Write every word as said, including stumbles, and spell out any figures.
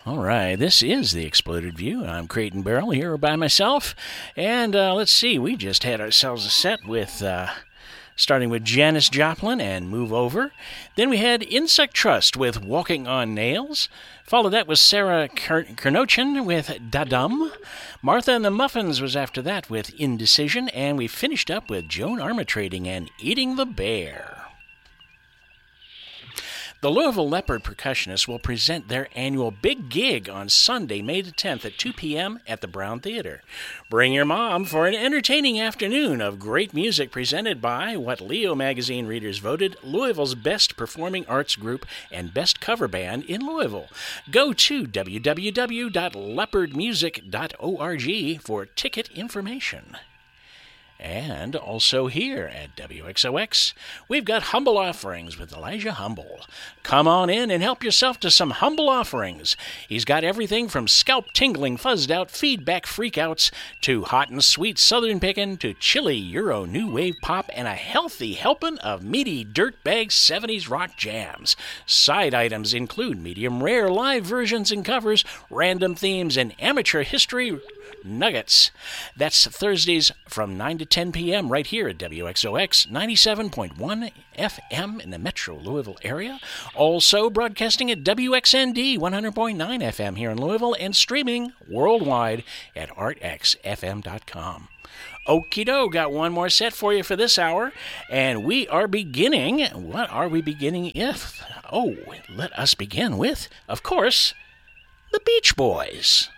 All right, this is the Exploded View. I'm Creighton Barrel here by myself, and uh, let's see, we just had ourselves a set with, uh, starting with Janis Joplin and Move Over. Then we had Insect Trust with Walking on Nails. Followed that was Sarah Kernochin with Da-Dum. Martha and the Muffins was after that with Indecision, and we finished up with Joan Armatrading and Eating the Bear. The Louisville Leopard Percussionists will present their annual Big Gig on Sunday, May the tenth at two p.m. at the Brown Theater. Bring your mom for an entertaining afternoon of great music presented by what Leo magazine readers voted Louisville's best performing arts group and best cover band in Louisville. Go to w w w dot leopard music dot org for ticket information. And also here at W X O X, we've got Humble Offerings with Elijah Humble. Come on in and help yourself to some Humble Offerings. He's got everything from scalp-tingling, fuzzed-out feedback freakouts to hot and sweet southern pickin' to chilly Euro new wave pop and a healthy helping of meaty dirtbag seventies rock jams. Side items include medium rare live versions and covers, random themes, and amateur history nuggets. That's Thursdays from nine to ten p.m. right here at W X O X ninety-seven point one F M in the Metro Louisville area. Also broadcasting at W X N D one hundred point nine F M here in Louisville and streaming worldwide at art x f m dot com. Okie doke, got one more set for you for this hour, and we are beginning. What are we beginning if? Oh, let us begin with, of course, the Beach Boys.